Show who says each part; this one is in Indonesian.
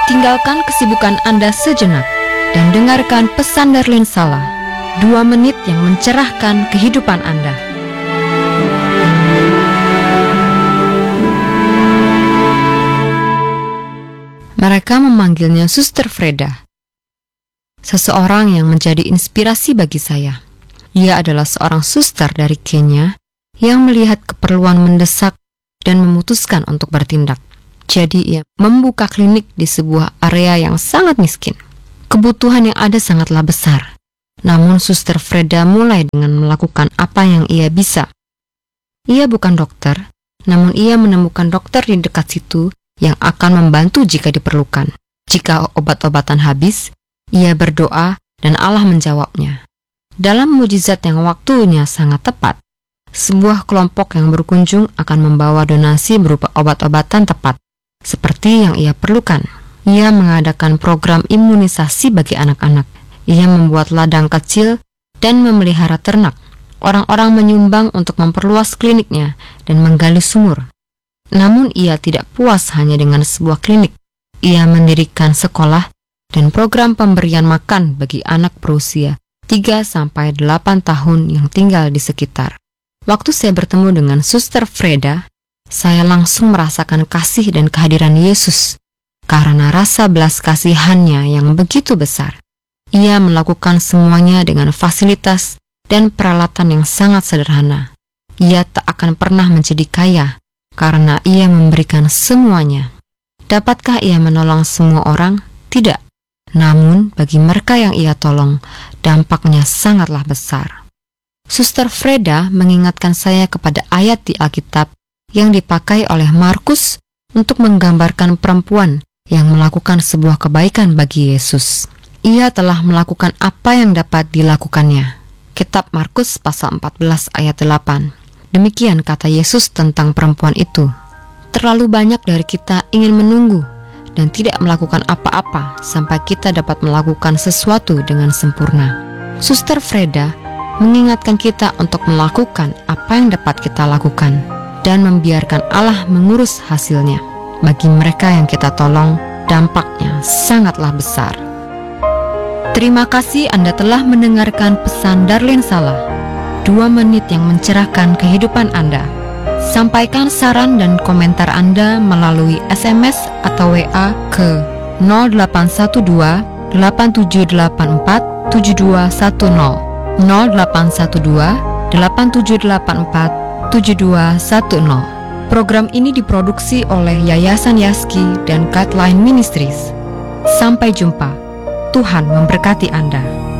Speaker 1: Tinggalkan kesibukan Anda sejenak dan dengarkan pesan Darlene Sala, 2 menit yang mencerahkan kehidupan Anda. Mereka memanggilnya Suster Freda, seseorang yang menjadi inspirasi bagi saya. Ia adalah seorang suster dari Kenya yang melihat keperluan mendesak dan memutuskan untuk bertindak. Jadi ia membuka klinik di sebuah area yang sangat miskin. Kebutuhan yang ada sangatlah besar. Namun Suster Freda mulai dengan melakukan apa yang ia bisa. Ia bukan dokter, namun ia menemukan dokter di dekat situ yang akan membantu jika diperlukan. Jika obat-obatan habis, ia berdoa dan Allah menjawabnya. Dalam mukjizat yang waktunya sangat tepat, sebuah kelompok yang berkunjung akan membawa donasi berupa obat-obatan tepat, seperti yang ia perlukan. Ia mengadakan program imunisasi bagi anak-anak. Ia membuat ladang kecil dan memelihara ternak. Orang-orang menyumbang untuk memperluas kliniknya dan menggali sumur. Namun ia tidak puas hanya dengan sebuah klinik. Ia mendirikan sekolah dan program pemberian makan bagi anak berusia 3-8 tahun yang tinggal di sekitar. Waktu saya bertemu dengan Suster Freda, saya langsung merasakan kasih dan kehadiran Yesus karena rasa belas kasihannya yang begitu besar. Ia melakukan semuanya dengan fasilitas dan peralatan yang sangat sederhana. Ia tak akan pernah menjadi kaya karena ia memberikan semuanya. Dapatkah ia menolong semua orang? Tidak. Namun bagi mereka yang ia tolong, dampaknya sangatlah besar. Suster Freda mengingatkan saya kepada ayat di Alkitab yang dipakai oleh Markus untuk menggambarkan perempuan yang melakukan sebuah kebaikan bagi Yesus. Ia telah melakukan apa yang dapat dilakukannya. Kitab Markus pasal 14 ayat 8. Demikian kata Yesus tentang perempuan itu. Terlalu banyak dari kita ingin menunggu dan tidak melakukan apa-apa sampai kita dapat melakukan sesuatu dengan sempurna. Suster Freda mengingatkan kita untuk melakukan apa yang dapat kita lakukan dan membiarkan Allah mengurus hasilnya. Bagi mereka yang kita tolong, dampaknya sangatlah besar. Terima kasih Anda telah mendengarkan pesan Darlene Sala, 2 menit yang mencerahkan kehidupan Anda. Sampaikan saran dan komentar Anda melalui SMS atau WA ke 0812 8784 7210 0812 8784 7210. Program ini diproduksi oleh Yayasan Yaski dan Guideline Ministries. Sampai jumpa. Tuhan memberkati Anda.